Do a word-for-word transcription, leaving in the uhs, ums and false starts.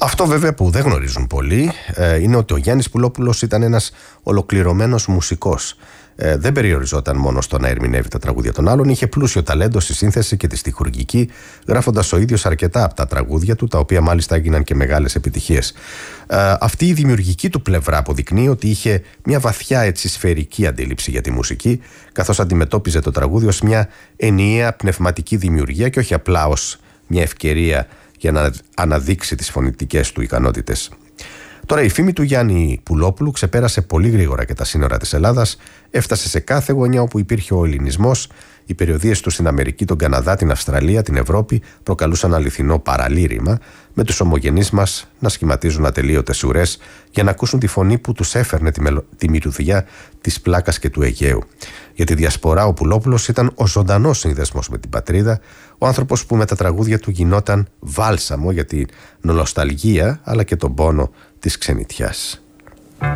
Αυτό βέβαια που δεν γνωρίζουν πολλοί ε, είναι ότι ο Γιάννης Πουλόπουλος ήταν ένας ολοκληρωμένος μουσικός. Ε, δεν περιοριζόταν μόνο στο να ερμηνεύει τα τραγούδια των άλλων, είχε πλούσιο ταλέντο στη σύνθεση και τη στιχουργική, γράφοντας ο ίδιος αρκετά από τα τραγούδια του, τα οποία μάλιστα έγιναν και μεγάλες επιτυχίες. Ε, αυτή η δημιουργική του πλευρά αποδεικνύει ότι είχε μια βαθιά έτσι σφαιρική αντίληψη για τη μουσική, καθώς αντιμετώπιζε το τραγούδι ως μια ενιαία πνευματική δημιουργία και όχι απλά ως μια ευκαιρία για να αναδείξει τις φωνητικές του ικανότητες. Τώρα η φήμη του Γιάννη Πουλόπουλου ξεπέρασε πολύ γρήγορα και τα σύνορα της Ελλάδας, έφτασε σε κάθε γωνιά όπου υπήρχε ο ελληνισμός. Οι περιοδίες του στην Αμερική, τον Καναδά, την Αυστραλία, την Ευρώπη προκαλούσαν αληθινό παραλήρημα, με τους ομογενείς μας να σχηματίζουν ατελείωτες ουρές για να ακούσουν τη φωνή που τους έφερνε τη, μελο... τη μυρωδιά της Πλάκας και του Αιγαίου. Για τη διασπορά ο Πουλόπουλος ήταν ο ζωντανός σύνδεσμος με την πατρίδα, ο άνθρωπος που με τα τραγούδια του γινόταν βάλσαμο για την νοσταλγία αλλά και τον πόνο της ξενιτιάς.